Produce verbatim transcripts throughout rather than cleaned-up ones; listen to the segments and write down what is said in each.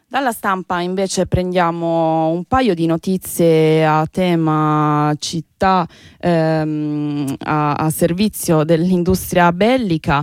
Dalla stampa invece prendiamo un paio di notizie a tema città ehm, a, a servizio dell'industria bellica.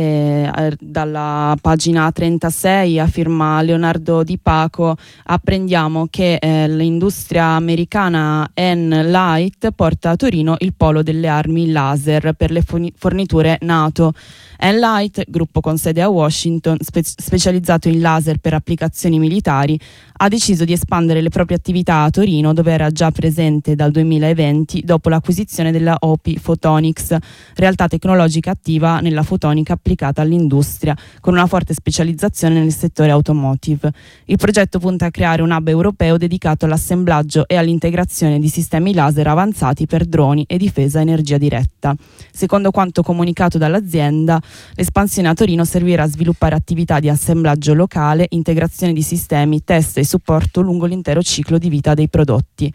Eh, dalla pagina trentasei a firma Leonardo Di Paco apprendiamo che eh, l'industria americana Enlight porta a Torino il polo delle armi laser per le forniture NATO. Enlight, gruppo con sede a Washington, spe- specializzato in laser per applicazioni militari, ha deciso di espandere le proprie attività a Torino, dove era già presente dal duemilaventi dopo l'acquisizione della O P I Photonics, realtà tecnologica attiva nella fotonica applicata all'industria, con una forte specializzazione nel settore automotive. Il progetto punta a creare un hub europeo dedicato all'assemblaggio e all'integrazione di sistemi laser avanzati per droni e difesa a energia diretta. Secondo quanto comunicato dall'azienda, l'espansione a Torino servirà a sviluppare attività di assemblaggio locale, integrazione di sistemi, test e supporto lungo l'intero ciclo di vita dei prodotti.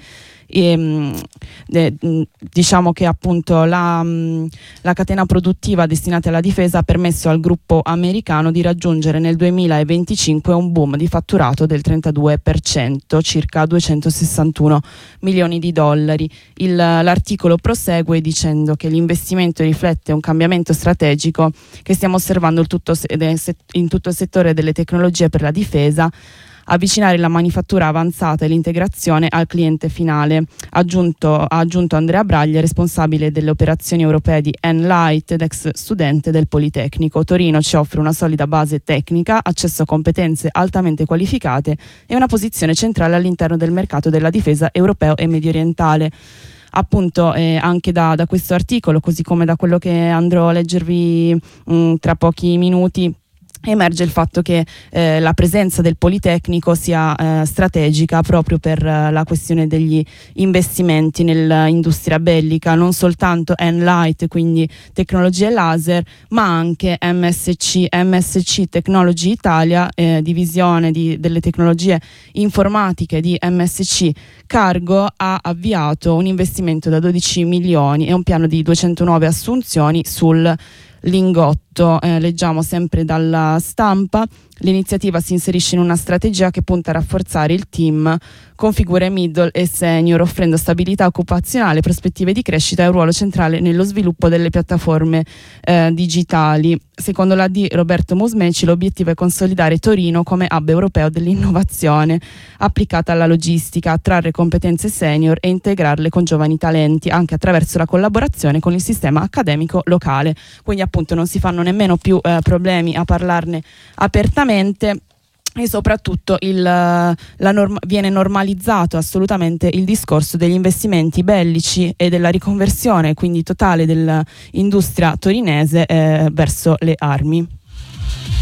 E, eh, diciamo che appunto la, la catena produttiva destinata alla difesa ha permesso al gruppo americano di raggiungere nel duemilaventicinque un boom di fatturato del trentadue per cento, circa duecentosessantuno milioni di dollari. Il, l'articolo prosegue dicendo che l'investimento riflette un cambiamento strategico che stiamo osservando il tutto, in tutto il settore delle tecnologie per la difesa, avvicinare la manifattura avanzata e l'integrazione al cliente finale, aggiunto, ha aggiunto Andrea Braglia, responsabile delle operazioni europee di Enlight ed ex studente del Politecnico. Torino ci offre una solida base tecnica, accesso a competenze altamente qualificate e una posizione centrale all'interno del mercato della difesa europeo e mediorientale. Appunto eh, anche da, da questo articolo, così come da quello che andrò a leggervi mh, tra pochi minuti, emerge il fatto che eh, la presenza del Politecnico sia eh, strategica proprio per eh, la questione degli investimenti nell'industria bellica, non soltanto Enlight, quindi tecnologie laser, ma anche M S C, M S C Technology Italia, eh, divisione di, delle tecnologie informatiche di M S C Cargo, ha avviato un investimento da dodici milioni e un piano di duecentonove assunzioni sul Lingotto. Eh, leggiamo sempre dalla stampa: l'iniziativa si inserisce in una strategia che punta a rafforzare il team con figure middle e senior, offrendo stabilità occupazionale, prospettive di crescita e un ruolo centrale nello sviluppo delle piattaforme eh, digitali. Secondo l'A D Roberto Musmeci, l'obiettivo è consolidare Torino come hub europeo dell'innovazione applicata alla logistica, attrarre competenze senior e integrarle con giovani talenti, anche attraverso la collaborazione con il sistema accademico locale. Quindi appunto non si fanno nemmeno più eh, problemi a parlarne apertamente. E soprattutto il, la norm- viene normalizzato assolutamente il discorso degli investimenti bellici e della riconversione quindi totale dell'industria torinese eh, verso le armi.